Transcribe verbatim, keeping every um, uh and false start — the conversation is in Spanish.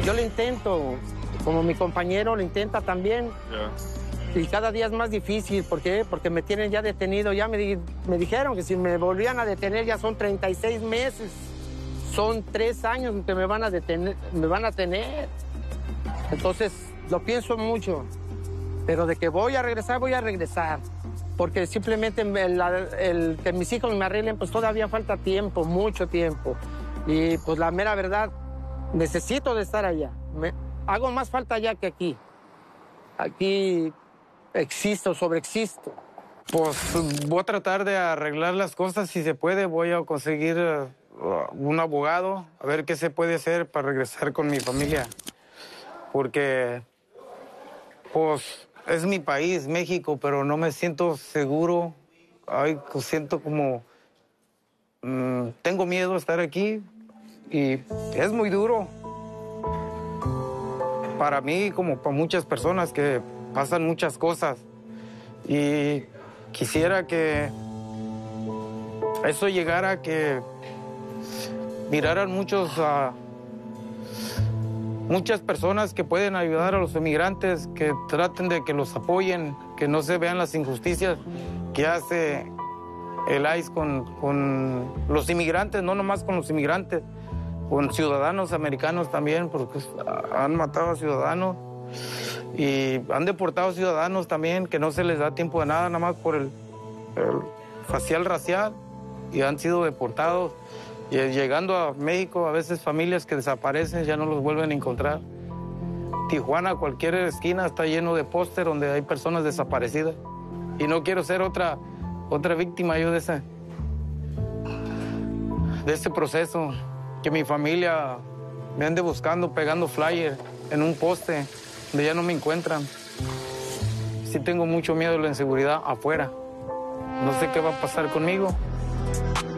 yo lo intento, como mi compañero lo intenta también. Yeah. Y cada día es más difícil. ¿Por qué? Porque me tienen ya detenido. Ya me, di me dijeron que si me volvían a detener ya son treinta y seis meses. Son tres años que me van a detener, me van a tener. Entonces, lo pienso mucho. Pero de que voy a regresar, voy a regresar. Porque simplemente el, el que mis hijos me arreglen, pues todavía falta tiempo, mucho tiempo. Y pues la mera verdad, necesito de estar allá. Me, hago más falta allá que aquí. Aquí existo, sobreexisto. Pues voy a tratar de arreglar las cosas si se puede. Voy a conseguir uh, un abogado, a ver qué se puede hacer para regresar con mi familia. Porque, pues, es mi país, México, pero no me siento seguro. Ay, siento como... Mmm, tengo miedo de estar aquí y es muy duro. Para mí, como para muchas personas que pasan muchas cosas. Y quisiera que eso llegara a que miraran muchos... Uh, Muchas personas que pueden ayudar a los inmigrantes, que traten de que los apoyen, que no se vean las injusticias que hace el I C E con, con los inmigrantes, no nomás con los inmigrantes, con ciudadanos americanos también, porque han matado a ciudadanos y han deportado a ciudadanos también, que no se les da tiempo de nada, nada más por el, el facial racial, y han sido deportados. Y llegando a México, a veces familias que desaparecen ya no los vuelven a encontrar. Tijuana, cualquier esquina está lleno de póster donde hay personas desaparecidas. Y no quiero ser otra, otra víctima yo de ese, de ese proceso. Que mi familia me ande buscando, pegando flyer en un poste donde ya no me encuentran. Sí tengo mucho miedo de la inseguridad afuera. No sé qué va a pasar conmigo.